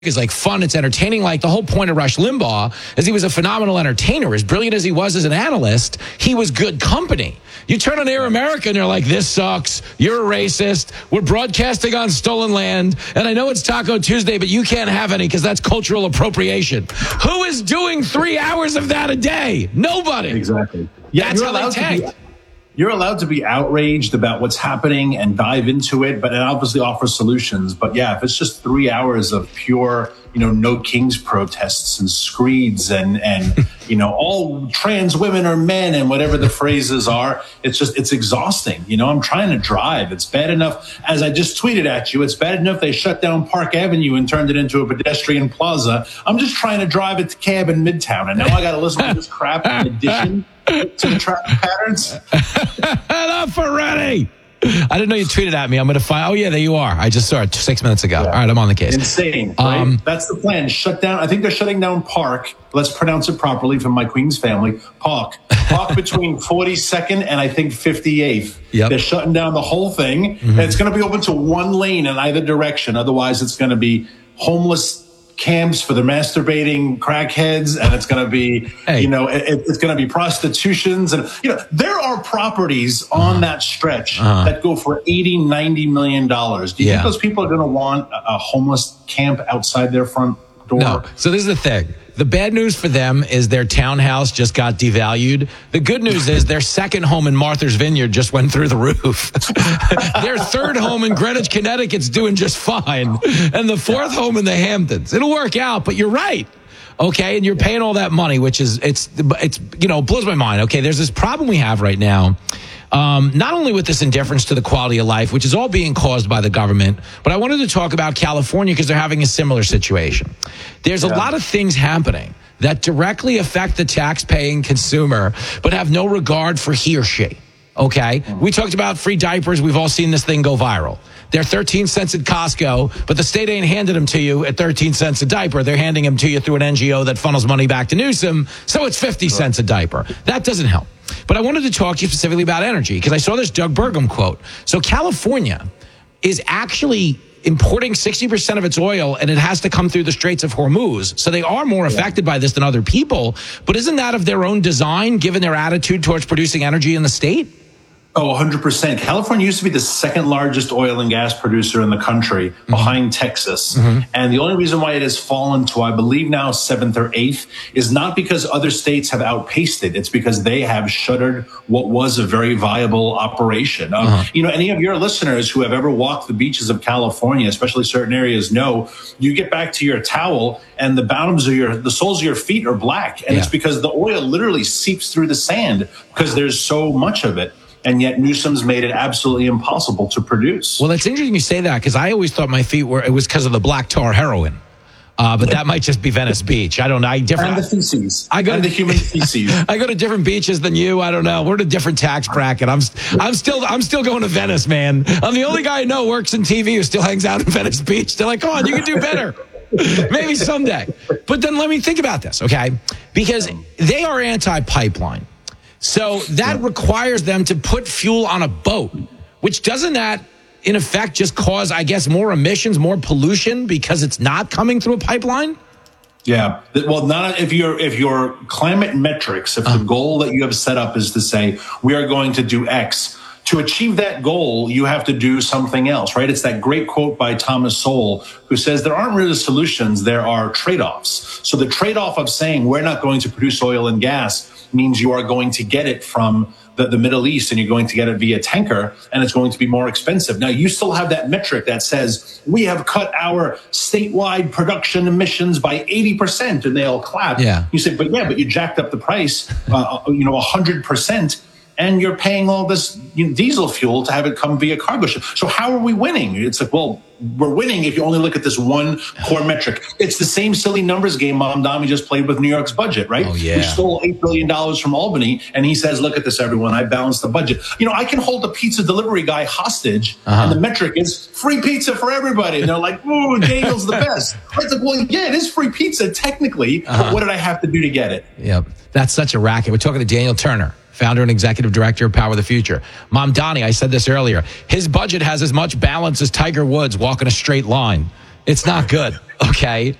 is like fun. It's entertaining. Like the whole point of Rush Limbaugh is he was a phenomenal entertainer. As brilliant as he was as an analyst, he was good company. You turn on Air America and they're like, this sucks. You're a racist. We're broadcasting on stolen land. And I know it's Taco Tuesday, but you can't have any because that's cultural appropriation. Who is doing 3 hours of that a day? Nobody. Exactly. Yeah, that's how they tanked. You're allowed to be outraged about what's happening and dive into it, but it obviously offers solutions. But yeah, if it's just 3 hours of pure, no kings protests and screeds and all trans women are men and whatever the phrases are, it's exhausting. I'm trying to drive. It's bad enough, as I just tweeted at you, it's bad enough they shut down Park Avenue and turned it into a pedestrian plaza. I'm just trying to drive it to cab in Midtown. And now I got to listen to this crap in addition to the traffic patterns. Hello, Ferretti. I didn't know you tweeted at me. I'm going to find. Oh, yeah, there you are. I just saw it 6 minutes ago. Yeah. All right, I'm on the case. Insane, right? That's the plan. Shut down. I think they're shutting down Park. Let's pronounce it properly from my Queens family. Park between 42nd and I think 58th. Yep. They're shutting down the whole thing. Mm-hmm. And it's going to be open to one lane in either direction. Otherwise, it's going to be homeless camps for the masturbating crackheads, and it's going to be, it's going to be prostitutions. And, there are properties on that stretch that go for $80-90 million. Do you think those people are going to want a homeless camp outside their front door? No. So this is the thing. The bad news for them is their townhouse just got devalued. The good news is their second home in Martha's Vineyard just went through the roof. Their third home in Greenwich, Connecticut's doing just fine. And the fourth home in the Hamptons. It'll work out, but you're right. Okay, and you're paying all that money, which is, it's blows my mind. Okay, there's this problem we have right now. Not only with this indifference to the quality of life, which is all being caused by the government, but I wanted to talk about California because they're having a similar situation. There's a lot of things happening that directly affect the tax-paying consumer, but have no regard for he or she. Okay? We talked about free diapers. We've all seen this thing go viral. They're 13 cents at Costco, but the state ain't handed them to you at 13 cents a diaper. They're handing them to you through an NGO that funnels money back to Newsom, so it's 50 cents a diaper. That doesn't help. But I wanted to talk to you specifically about energy because I saw this Doug Burgum quote. So California is actually importing 60% of its oil, and it has to come through the Straits of Hormuz. So they are more affected by this than other people. But isn't that of their own design, given their attitude towards producing energy in the state? Oh, 100%. California used to be the second largest oil and gas producer in the country, behind Texas. And the only reason why it has fallen to, I believe now, 7th or 8th is not because other states have outpaced it. It's because they have shuttered what was a very viable operation. Any of your listeners who have ever walked the beaches of California, especially certain areas, know you get back to your towel and the soles of your feet are black. And it's because the oil literally seeps through the sand because there's so much of it. And yet Newsom's made it absolutely impossible to produce. Well, it's interesting you say that because I always thought my feet it was because of the black tar heroin. But that might just be Venice Beach. I don't know. And the feces. And the human feces. I go to different beaches than you. I don't know. We're in a different tax bracket. I'm still going to Venice, man. I'm the only guy I know who works in TV who still hangs out in Venice Beach. They're like, come on, you can do better. Maybe someday. But then let me think about this, okay? Because they are anti-pipeline. So that requires them to put fuel on a boat, which doesn't that, in effect, just cause, I guess, more emissions, more pollution because it's not coming through a pipeline? Yeah. Well, not if your climate metrics, if the goal that you have set up is to say, we are going to do X, to achieve that goal, you have to do something else, right? It's that great quote by Thomas Sowell, who says there aren't really solutions, there are trade-offs. So the trade-off of saying we're not going to produce oil and gas means you are going to get it from the Middle East and you're going to get it via tanker and it's going to be more expensive. Now, you still have that metric that says we have cut our statewide production emissions by 80%, and they all clap. Yeah. You say, but you jacked up the price, 100%. And you're paying all this diesel fuel to have it come via cargo ship. So how are we winning? It's like, well, we're winning if you only look at this one core metric. It's the same silly numbers game Mamdani just played with New York's budget, right? Oh, yeah. We stole $8 billion from Albany, and he says, look at this, everyone, I balanced the budget. I can hold a pizza delivery guy hostage, and the metric is free pizza for everybody. And they're like, ooh, Daniel's the best. It's like, well, yeah, it is free pizza technically, but what did I have to do to get it? Yep. That's such a racket. We're talking to Daniel Turner, founder and executive director of Power of the Future. Mamdani, I said this earlier, his budget has as much balance as Tiger Woods walking a straight line. It's not good. Okay.